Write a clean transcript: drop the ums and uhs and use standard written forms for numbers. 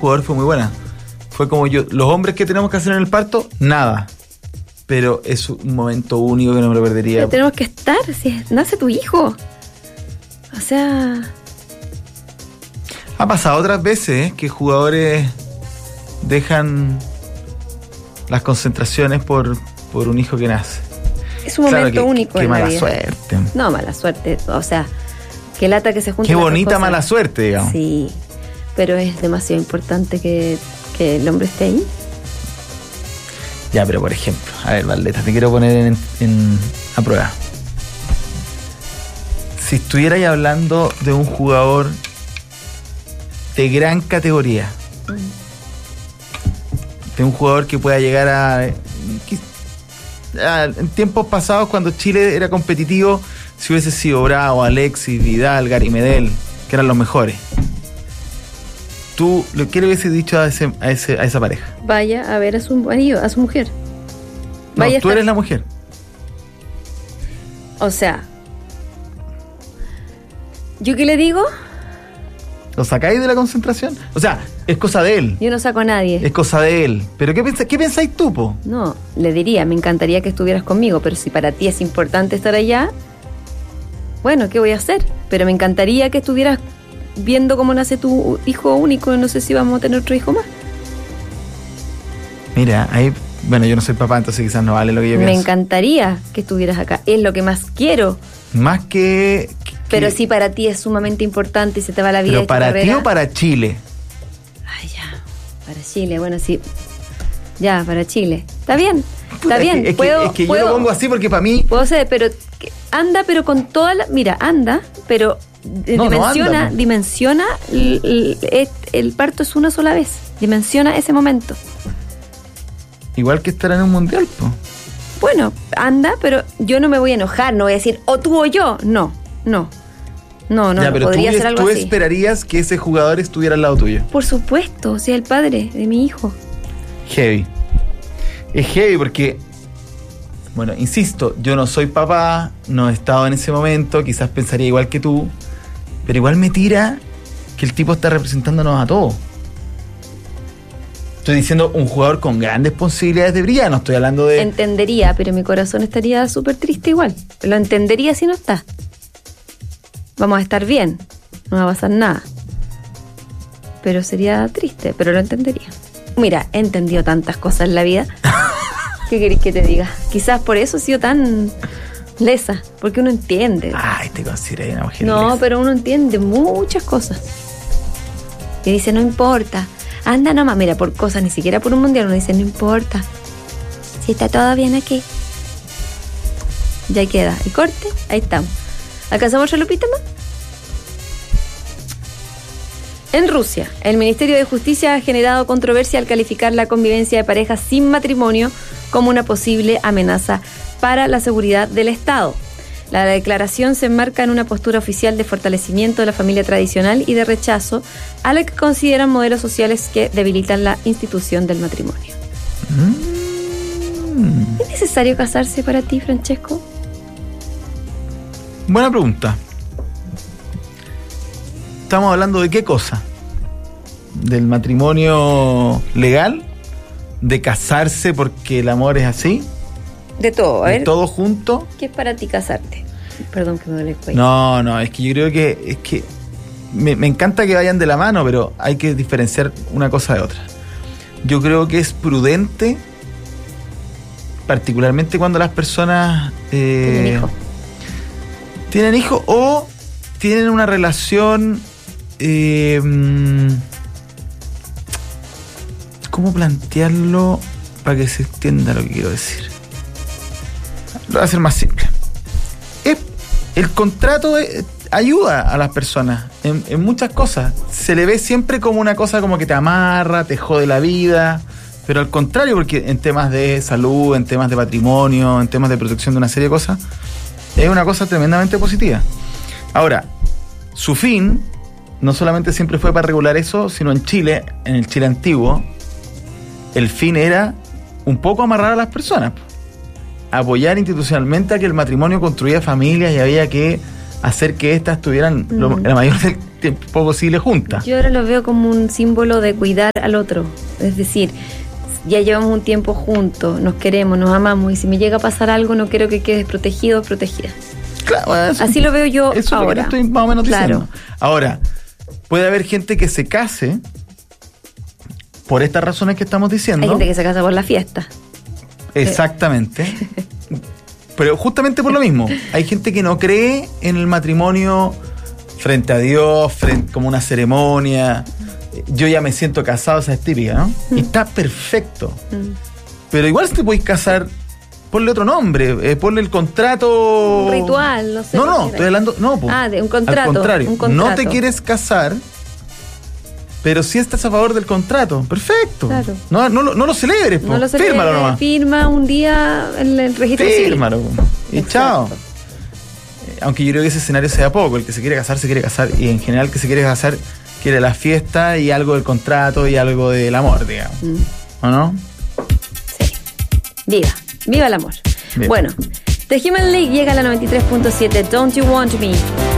jugador fue muy buena. Fue como los hombres que tenemos que hacer en el parto, nada. Pero es un momento único que no me lo perdería. Pero tenemos que estar, si nace tu hijo. O sea... Ha pasado otras veces que jugadores dejan las concentraciones por un hijo que nace. Es un momento único en la vida. Qué mala suerte. No, mala suerte. O sea, qué lata que se junten. Qué bonita mala suerte, digamos. Sí, pero es demasiado importante que el hombre esté ahí. Ya, pero por ejemplo, a ver, Valdeta, te quiero poner a prueba. Si estuvierais hablando de un jugador de gran categoría, de un jugador que pueda llegar en tiempos pasados, cuando Chile era competitivo, si hubiese sido Bravo, Alexis, Vidal, Gary Medel, que eran los mejores, ¿tú qué le hubieses dicho a esa pareja? Vaya a ver a su marido, a su mujer. No, tú eres la mujer. O sea, ¿yo qué le digo? ¿Lo sacáis de la concentración? O sea, es cosa de él. Yo no saco a nadie. Es cosa de él. ¿Pero qué pensáis tú, po? No, le diría, me encantaría que estuvieras conmigo, pero si para ti es importante estar allá, bueno, ¿qué voy a hacer? Pero me encantaría que estuvieras viendo cómo nace tu hijo único. No sé si vamos a tener otro hijo más. Mira, ahí... Bueno, yo no soy papá, entonces quizás no vale lo que yo pienso. Me encantaría que estuvieras acá. Es lo que más quiero. Más que... Pero si para ti es sumamente importante y se te va la vida. ¿Pero para ti o para Chile? Ay, ya. Para Chile, bueno, sí. Ya, para Chile. Está bien. Está bien. Es que yo lo pongo así porque para mí... Puedo ser, pero anda, pero con toda la... Mira, anda, pero dimensiona el parto es una sola vez. Dimensiona ese momento. Igual que estar en un mundial, po. Bueno, anda, pero yo no me voy a enojar, no voy a decir, o tú o yo. No, ya, pero podría ser algo así. ¿Tú esperarías que ese jugador estuviera al lado tuyo? Por supuesto, sea el padre de mi hijo. Heavy. Es heavy porque, bueno, insisto, yo no soy papá, no he estado en ese momento, quizás pensaría igual que tú, pero igual me tira que el tipo está representándonos a todos. Estoy diciendo un jugador con grandes posibilidades de brillar, no estoy hablando de... Entendería, pero mi corazón estaría súper triste igual. Lo entendería si no está. Vamos a estar bien, no va a pasar nada. Pero sería triste, pero lo entendería. Mira, he entendido tantas cosas en la vida. ¿Qué querés que te diga? Quizás por eso he sido tan lesa, porque uno entiende. Ay, te consideré una mujer No, lesa. pero uno entiende muchas cosas. Y dice, no importa. Anda nomás, mira, por cosas, ni siquiera por un mundial, uno dice, no importa. Si está todo bien aquí. Ya queda. Y corte, ahí estamos. ¿Alcanzamos otra lupita más? En Rusia, el Ministerio de Justicia ha generado controversia al calificar la convivencia de parejas sin matrimonio como una posible amenaza para la seguridad del Estado. La declaración se enmarca en una postura oficial de fortalecimiento de la familia tradicional y de rechazo a la que consideran modelos sociales que debilitan la institución del matrimonio. ¿Es necesario casarse para ti, Francesco? Buena pregunta. ¿Estamos hablando de qué cosa? ¿Del matrimonio legal? ¿De casarse porque el amor es así? De todo, a ver. ¿De todo junto? ¿Qué es para ti casarte? Perdón que me duele el cuello. No, es que yo creo que me encanta que vayan de la mano, pero hay que diferenciar una cosa de otra. Yo creo que es prudente, particularmente cuando las personas tienen hijos o tienen una relación, ¿cómo plantearlo para que se entienda lo que quiero decir? Lo voy a hacer más simple. El contrato ayuda a las personas en muchas cosas. Se le ve siempre como una cosa como que te amarra, te jode la vida, pero al contrario, porque en temas de salud, en temas de patrimonio, en temas de protección de una serie de cosas, es una cosa tremendamente positiva. Ahora, su fin no solamente siempre fue para regular eso, sino en Chile, en el Chile antiguo, el fin era un poco amarrar a las personas, apoyar institucionalmente a que el matrimonio construía familias y había que hacer que éstas tuvieran tiempo posible juntas. Yo ahora lo veo como un símbolo de cuidar al otro. Es decir, ya llevamos un tiempo juntos, nos queremos, nos amamos, y si me llega a pasar algo, no quiero que quedes protegido o protegida. Claro, así lo veo yo eso ahora. Es lo que estoy más o menos claro. diciendo. Ahora, puede haber gente que se case por estas razones que estamos diciendo. Hay gente que se casa por la fiesta. Exactamente. Pero justamente por lo mismo, hay gente que no cree en el matrimonio frente a Dios, como una ceremonia. Yo ya me siento casado, esa es típica, ¿no? Y está perfecto. Pero igual si te podéis casar, ponle otro nombre, ponle el contrato... Un ritual, no sé. No, estoy hablando... No, de un contrato. Al contrario, un contrato. no te quieres casar, pero si estás a favor del contrato. Perfecto. Claro. No lo celebres, po. Fírmalo nomás. Firma un día en el registro civil. Fírmalo. Y chao. Aunque yo creo que ese escenario sea poco. El que se quiere casar, se quiere casar. Y en general, el que se quiere casar, quiere la fiesta y algo del contrato y algo del amor, digamos. ¿O no? Sí. Viva el amor. Bien. Bueno, The Human League llega a la 93.7. Don't You Want Me.